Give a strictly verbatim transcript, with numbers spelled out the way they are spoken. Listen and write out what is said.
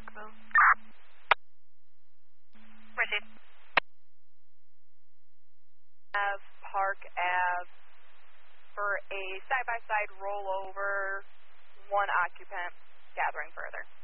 Parkville. Proceed. Ave, Park Ave, for a side-by-side rollover, one occupant gathering further.